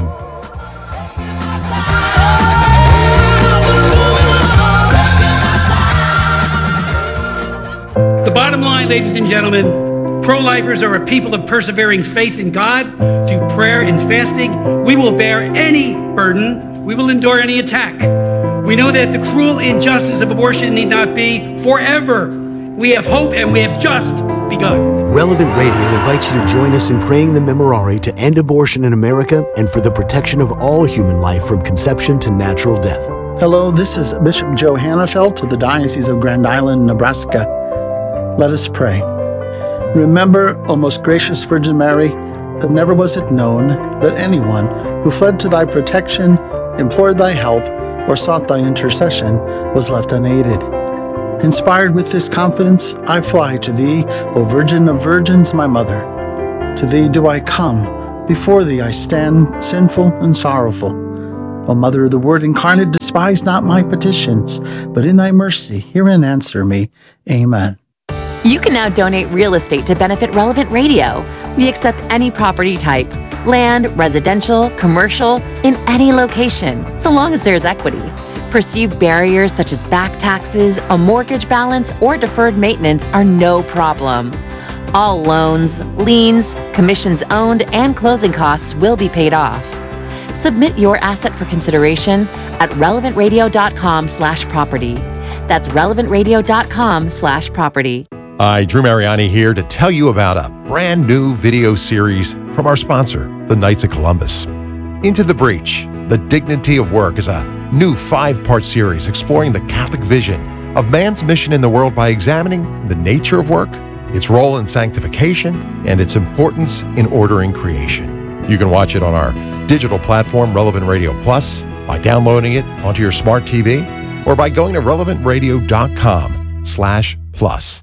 The bottom line, ladies and gentlemen, pro-lifers are a people of persevering faith in God, through prayer and fasting. We will bear any burden. We will endure any attack. We know that the cruel injustice of abortion need not be forever. We have hope, and we have just begun. Relevant Radio invites you to join us in praying the Memorare to end abortion in America and for the protection of all human life from conception to natural death. Hello, this is Bishop Joe Hannafelt of the Diocese of Grand Island, Nebraska. Let us pray. Remember, O most gracious Virgin Mary, that never was it known that anyone who fled to thy protection, implored thy help, or sought thy intercession was left unaided. Inspired with this confidence, I fly to thee, O Virgin of Virgins, my mother. To thee do I come, before thee I stand, sinful and sorrowful. O Mother of the Word incarnate, despise not my petitions, but in thy mercy hear and answer me. Amen. You can now donate real estate to benefit Relevant Radio. We accept any property type, land, residential, commercial, in any location, so long as there's equity. Perceived barriers such as back taxes, a mortgage balance, or deferred maintenance are no problem. All loans, liens, commissions owned, and closing costs will be paid off. Submit your asset for consideration at relevantradio.com slash property. That's relevantradio.com slash property. Hi, Drew Mariani here to tell you about a brand new video series from our sponsor, the Knights of Columbus. Into the Breach, The Dignity of Work is a new five-part series exploring the Catholic vision of man's mission in the world by examining the nature of work, its role in sanctification, and its importance in ordering creation. You can watch it on our digital platform, Relevant Radio Plus, by downloading it onto your smart T V, or by going to relevantradio.com slash plus.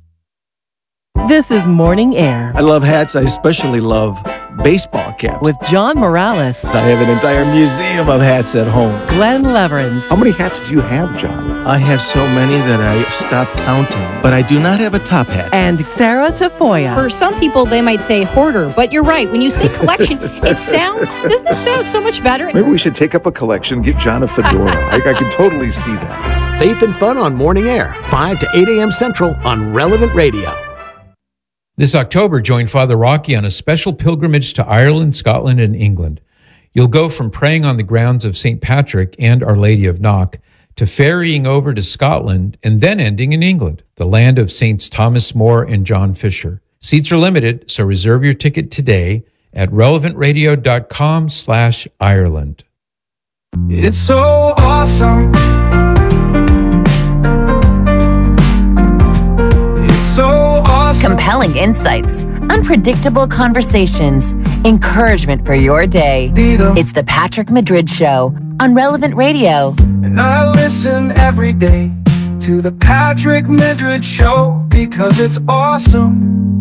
This is Morning Air I love hats. I especially love baseball caps. with John Morales, I have an entire museum of hats at home. Glenn Leverins, How many hats do you have, John? I have so many that I stopped counting, but I do not have a top hat. and Sarah Tafoya. For some people, they might say hoarder, but you're right. When you say collection, it sounds, doesn't it sound so much better? Maybe we should take up a collection, get John a fedora. I, I could totally see that. Faith and Fun on Morning Air, five to eight a.m. Central on Relevant Radio. This October, join Father Rocky on a special pilgrimage to Ireland, Scotland, and England. You'll go from praying on the grounds of Saint Patrick and Our Lady of Knock to ferrying over to Scotland and then ending in England, the land of Saints Thomas More and John Fisher. Seats are limited, so reserve your ticket today at relevantradio.com slash Ireland. It's so awesome. It's so awesome. Compelling insights, unpredictable conversations, encouragement for your day. It's the Patrick Madrid Show on Relevant Radio. And I listen every day to the Patrick Madrid Show because it's awesome.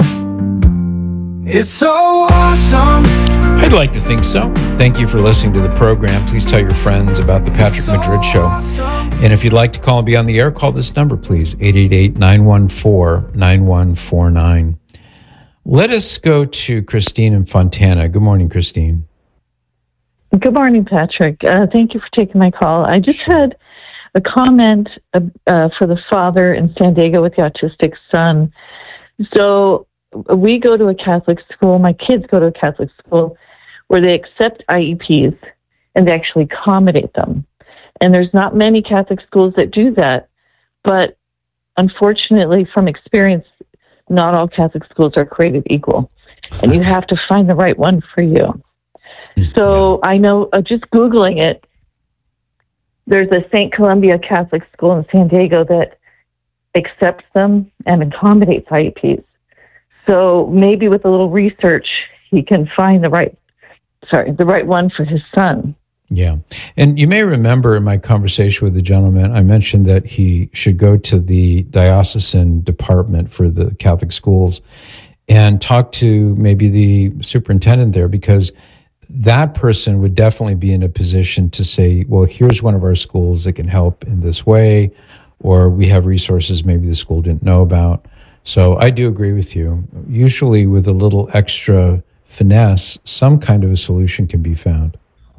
It's so awesome. I'd like to think so. Thank you for listening to the program. Please tell your friends about the Patrick Madrid Show. And if you'd like to call and be on the air, call this number, please, eight eight eight, nine one four, nine one four nine. Let us go to Christine in Fontana. Good morning, Christine. Good morning, Patrick. Uh, thank you for taking my call. I just had a comment uh, uh, for the father in San Diego with the autistic son. So we go to a Catholic school. My kids go to a Catholic school where they accept I E Ps and they actually accommodate them. And there's not many Catholic schools that do that. But unfortunately, from experience, not all Catholic schools are created equal. And you have to find the right one for you. So I know, uh, just Googling it, there's a Saint Columbia Catholic school in San Diego that accepts them and accommodates I E Ps. So maybe with a little research, he can find the right, sorry, the right one for his son. Yeah. And you may remember in my conversation with the gentleman, I mentioned that he should go to the diocesan department for the Catholic schools and talk to maybe the superintendent there, because that person would definitely be in a position to say, well, here's one of our schools that can help in this way, or we have resources maybe the school didn't know about. So I do agree with you. Usually with a little extra finesse, some kind of a solution can be found.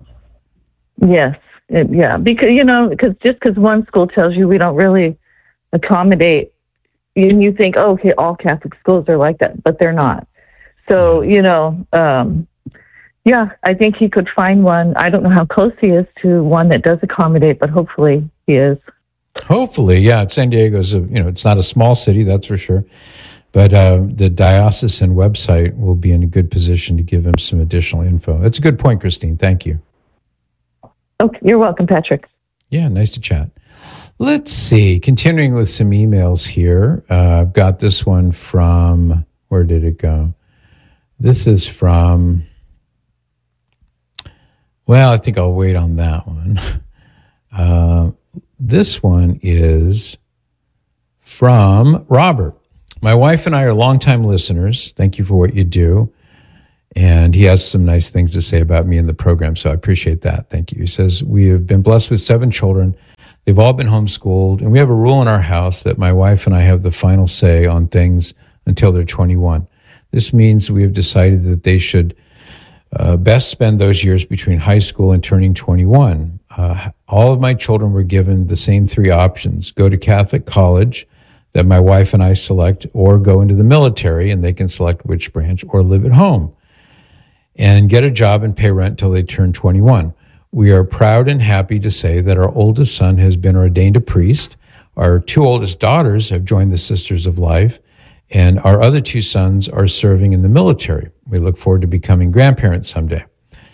Yes. It, yeah. Because, you know, because just because one school tells you we don't really accommodate, and you think, oh, okay, all Catholic schools are like that, but they're not. So, you know, um, yeah, I think he could find one. I don't know how close he is to one that does accommodate, but hopefully he is. Hopefully, yeah. San Diego's a, you know, it's not a small city, that's for sure. But uh, the diocesan website will be in a good position to give him some additional info. That's a good point, Christine. Thank you. Okay, you're welcome, Patrick. Yeah, nice to chat. Let's see. Continuing with some emails here. Uh, I've got this one from, where did it go? This is from, well, I think I'll wait on that one. Uh, this one is from Robert. My wife and I are longtime listeners. Thank you for what you do. And he has some nice things to say about me in the program, so I appreciate that. Thank you. He says, we have been blessed with seven children. They've all been homeschooled, and we have a rule in our house that my wife and I have the final say on things until they're twenty-one. This means we have decided that they should uh, best spend those years between high school and turning twenty-one. Uh, all of my children were given the same three options: go to Catholic college that my wife and I select, or go into the military, and they can select which branch, or live at home and get a job and pay rent till they turn twenty-one. We are proud and happy to say that our oldest son has been ordained a priest. Our two oldest daughters have joined the Sisters of Life, and our other two sons are serving in the military. We look forward to becoming grandparents someday.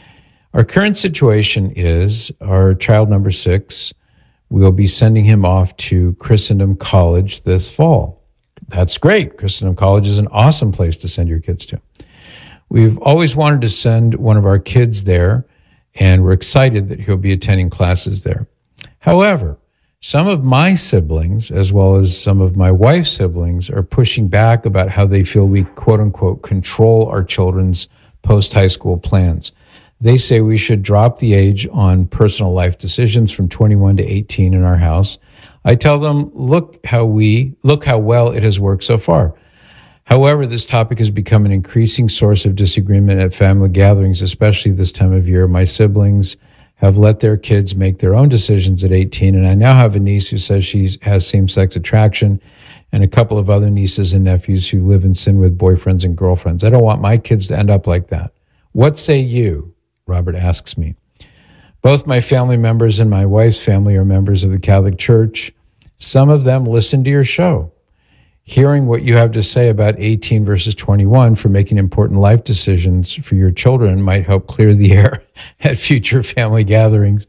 Our current situation is our child number six, we'll be sending him off to Christendom College this fall. That's great. Christendom College is an awesome place to send your kids to. We've always wanted to send one of our kids there, and we're excited that he'll be attending classes there. However, some of my siblings, as well as some of my wife's siblings, are pushing back about how they feel we, quote unquote, control our children's post-high school plans. They say we should drop the age on personal life decisions from twenty-one to eighteen in our house. I tell them, look how we, look how well it has worked so far. However, this topic has become an increasing source of disagreement at family gatherings, especially this time of year. My siblings have let their kids make their own decisions at eighteen, and I now have a niece who says she has same-sex attraction, and a couple of other nieces and nephews who live in sin with boyfriends and girlfriends. I don't want my kids to end up like that. What say you? Robert asks me. Both my family members and my wife's family are members of the Catholic Church. Some of them listen to your show. Hearing what you have to say about eighteen versus twenty-one for making important life decisions for your children might help clear the air at future family gatherings.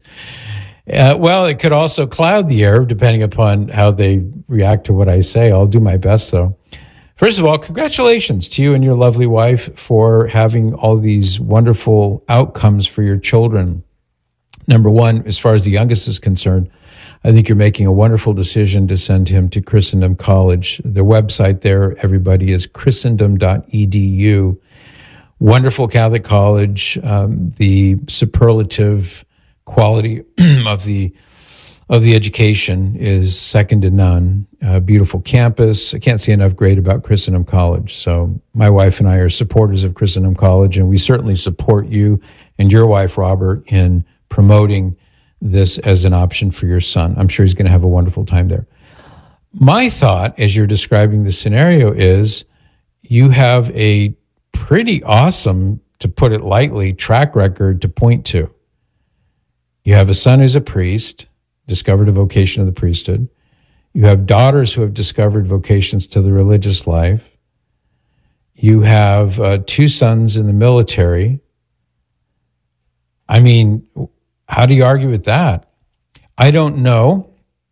Uh, well, it could also cloud the air depending upon how they react to what I say. I'll do my best, though. First of all, congratulations to you and your lovely wife for having all these wonderful outcomes for your children. Number one, as far as the youngest is concerned, I think you're making a wonderful decision to send him to Christendom College. The website there, everybody, is christendom dot e d u. Wonderful Catholic college. Um, the superlative quality of the of the education is second to none. Uh, beautiful campus. I can't say enough great about Christendom College. So my wife and I are supporters of Christendom College, and we certainly support you and your wife, Robert, in promoting this as an option for your son. I'm sure he's going to have a wonderful time there. My thought, as you're describing the scenario, is you have a pretty awesome, to put it lightly, track record to point to. You have a son who's a priest, discovered a vocation of the priesthood. You have daughters who have discovered vocations to the religious life. You have uh, two sons in the military. I mean, how do you argue with that? I don't know.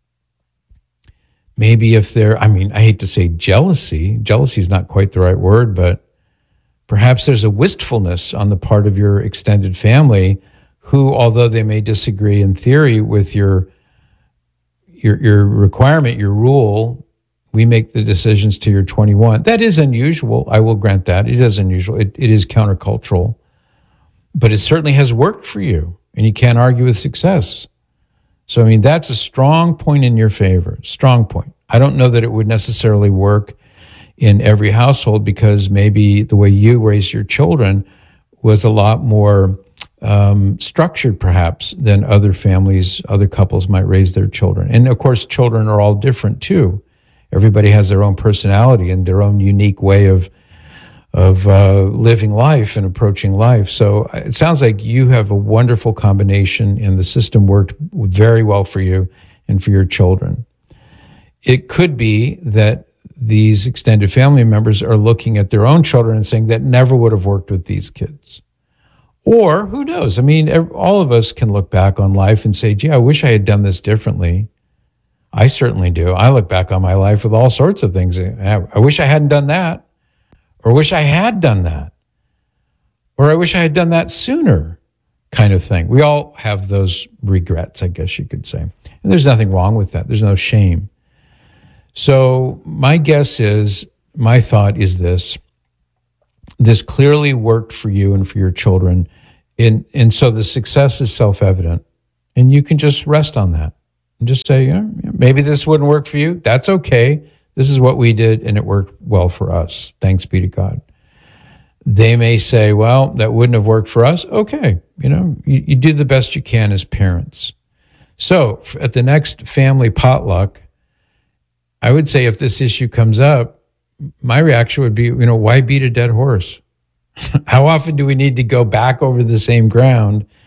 Maybe if there, I mean, I hate to say jealousy. Jealousy is not quite the right word, but perhaps there's a wistfulness on the part of your extended family who, although they may disagree in theory with your your, your requirement, your rule, we make the decisions till you're twenty-one. That is unusual. I will grant that. It is unusual. It, it is countercultural, but it certainly has worked for you. And you can't argue with success. So, I mean, that's a strong point in your favor, strong point. I don't know that it would necessarily work in every household because maybe the way you raised your children was a lot more um, structured, perhaps, than other families, other couples might raise their children. And, of course, children are all different, too. Everybody has their own personality and their own unique way of of uh, living life and approaching life. So it sounds like you have a wonderful combination and the system worked very well for you and for your children. It could be that these extended family members are looking at their own children and saying that never would have worked with these kids. Or who knows? I mean, all of us can look back on life and say, gee, I wish I had done this differently. I certainly do. I look back on my life with all sorts of things. I, I wish I hadn't done that, or wish I had done that, or I wish I had done that sooner, kind of thing. We all have those regrets, I guess you could say. And there's nothing wrong with that. There's no shame. So my guess is, my thought is this, this clearly worked for you and for your children. And, and so the success is self-evident. And you can just rest on that. And just say, yeah, maybe this wouldn't work for you. That's okay. This is what we did, and it worked well for us. Thanks be to God. They may say, well, that wouldn't have worked for us. Okay. You know, you, you do the best you can as parents. So at the next family potluck, I would say if this issue comes up, my reaction would be, you know, why beat a dead horse? How often do we need to go back over the same ground